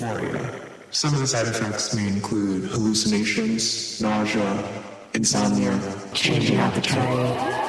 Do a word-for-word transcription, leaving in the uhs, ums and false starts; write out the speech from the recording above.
euphoria. Some of the side effects may include hallucinations, nausea, insomnia, changing appetite,